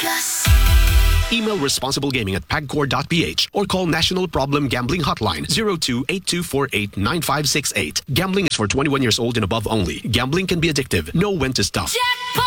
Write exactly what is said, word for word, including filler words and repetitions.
Plus. Email responsiblegaming at pagcor dot p h or call National Problem Gambling Hotline zero two eight two four eight nine five six eight. Gambling is for twenty-one years old and above only. Gambling can be addictive. Know when to stop. Jackpot!